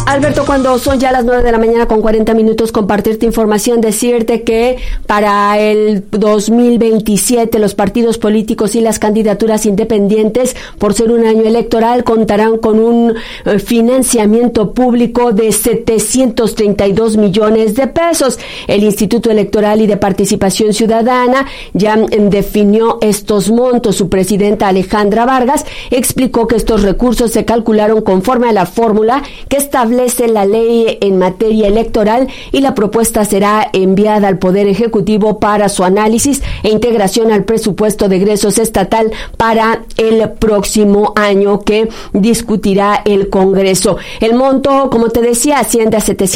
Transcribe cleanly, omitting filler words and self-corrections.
Alberto, cuando son ya las 9 de la mañana con 40 minutos, compartirte información, decirte que para el 2027 los partidos políticos y las candidaturas independientes, por ser un año electoral, contarán con un financiamiento público de 732 millones de pesos. El Instituto Electoral y de Participación Ciudadana ya definió estos montos. Su presidenta Alejandra Vargas explicó que estos recursos se calcularon conforme a la fórmula que establece la ley en materia electoral y la propuesta será enviada al Poder Ejecutivo para su análisis e integración al presupuesto de egresos estatal para el próximo año que discutirá el Congreso. El monto, como te decía, asciende a